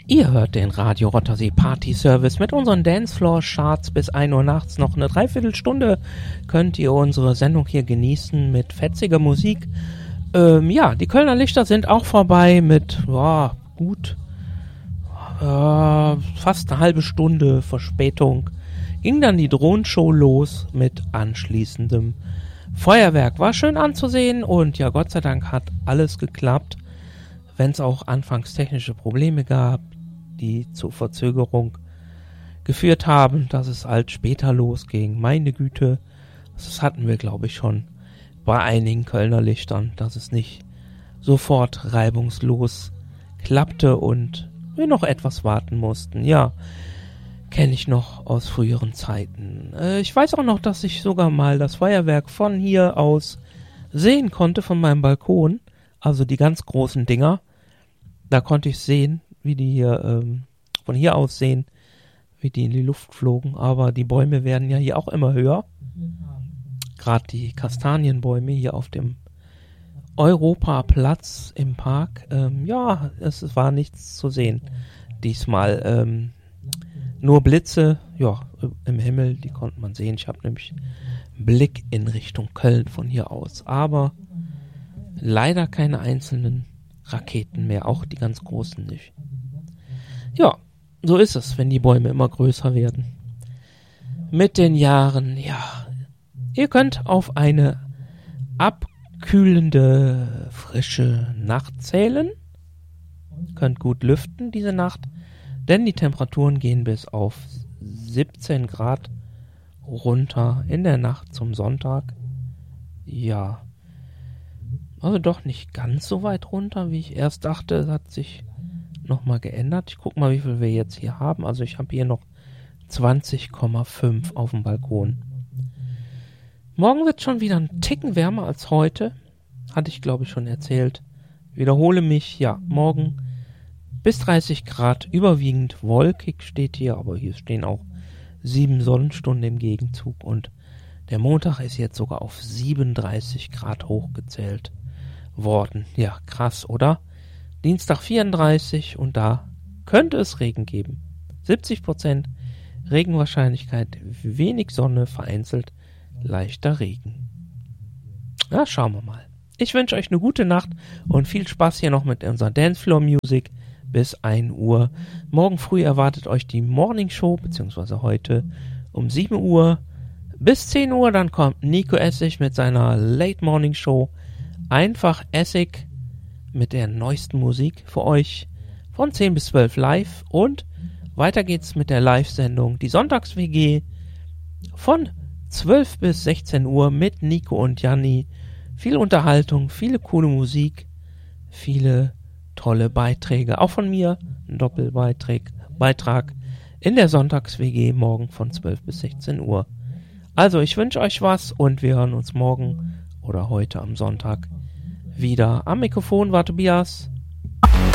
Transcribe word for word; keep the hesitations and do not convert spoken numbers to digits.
Ihr hört den Radio Rothersee Party Service mit unseren Dancefloor Charts bis ein Uhr nachts. Noch eine Dreiviertelstunde könnt ihr unsere Sendung hier genießen mit fetziger Musik. Ähm, ja, die Kölner Lichter sind auch vorbei mit, ja, gut, äh, fast eine halbe Stunde Verspätung. Ging dann die Drohnenshow los mit anschließendem Feuerwerk. War schön anzusehen und ja, Gott sei Dank hat alles geklappt. Wenn es auch anfangs technische Probleme gab, die zur Verzögerung geführt haben, dass es halt später losging. Meine Güte, das hatten wir, glaube ich, schon bei einigen Kölner Lichtern, dass es nicht sofort reibungslos klappte und wir noch etwas warten mussten. Ja, kenne ich noch aus früheren Zeiten. Äh, ich weiß auch noch, dass ich sogar mal das Feuerwerk von hier aus sehen konnte, von meinem Balkon. Also die ganz großen Dinger. Da konnte ich sehen, wie die hier, ähm, von hier aus sehen, wie die in die Luft flogen. Aber die Bäume werden ja hier auch immer höher. Gerade die Kastanienbäume hier auf dem Europaplatz im Park. Ähm, ja, es war nichts zu sehen. Diesmal ähm, nur Blitze, ja, im Himmel, die konnte man sehen. Ich habe nämlich einen Blick in Richtung Köln von hier aus. Aber leider keine einzelnen Raketen mehr, auch die ganz großen nicht. Ja, so ist es, wenn die Bäume immer größer werden. Mit den Jahren, ja. Ihr könnt auf eine abkühlende, frische Nacht zählen. Könnt gut lüften diese Nacht, denn die Temperaturen gehen bis auf siebzehn Grad runter in der Nacht zum Sonntag. Ja, also doch nicht ganz so weit runter, wie ich erst dachte. Es hat sich nochmal geändert. Ich guck mal, wie viel wir jetzt hier haben. Also ich habe hier noch zwanzig Komma fünf auf dem Balkon. Morgen wird schon wieder ein Ticken wärmer als heute. Hatte ich, glaube ich, schon erzählt. Wiederhole mich. Ja, morgen bis dreißig Grad. Überwiegend wolkig steht hier. Aber hier stehen auch sieben Sonnenstunden im Gegenzug. Und der Montag ist jetzt sogar auf siebenunddreißig Grad hochgezählt worden. Ja, krass, oder? Dienstag vierunddreißig und da könnte es Regen geben. siebzig Prozent Regenwahrscheinlichkeit, wenig Sonne, vereinzelt leichter Regen. Ja, schauen wir mal. Ich wünsche euch eine gute Nacht und viel Spaß hier noch mit unserer Dancefloor Music bis ein Uhr. Morgen früh erwartet euch die Morning Show, beziehungsweise heute um sieben Uhr bis zehn Uhr. Dann kommt Nico Essig mit seiner Late Morning Show. Einfach Essig mit der neuesten Musik für euch von zehn bis zwölf live. Und weiter geht's mit der Live-Sendung Die Sonntags-W G von zwölf bis sechzehn Uhr mit Nico und Janni. Viel Unterhaltung, viele coole Musik, viele tolle Beiträge. Auch von mir ein Doppelbeitrag Beitrag in der Sonntags-W G morgen von zwölf bis sechzehn Uhr. Also ich wünsche euch was und wir hören uns morgen oder heute am Sonntag wieder. Am Mikrofon war Tobias.